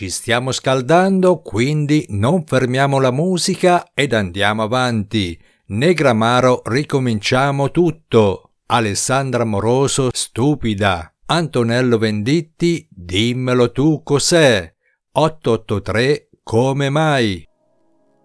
Ci stiamo scaldando, quindi non fermiamo la musica ed andiamo avanti. Negramaro, ricominciamo tutto. Alessandra Moroso, stupida. Antonello Venditti, dimmelo tu cos'è. 883, come mai?